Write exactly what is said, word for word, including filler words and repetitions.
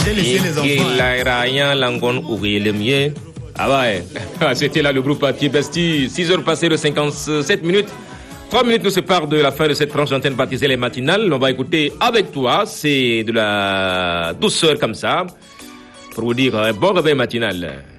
J'ai laissé les enfants. Ah ouais, c'était là le groupe Tibesti. six heures passées de cinquante-sept minutes. trois minutes nous séparent de la fin de cette tranche d'antenne baptisée les matinales. On va écouter avec toi, c'est de la douceur comme ça, pour vous dire un bon réveil matinal.